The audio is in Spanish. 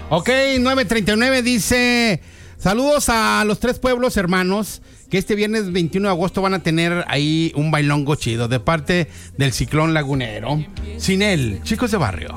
Ok, 9:39 dice: saludos a los 3 pueblos hermanos, que este viernes 21 de agosto van a tener ahí un bailongo chido de parte del Ciclón Lagunero. Sin él, chicos de barrio.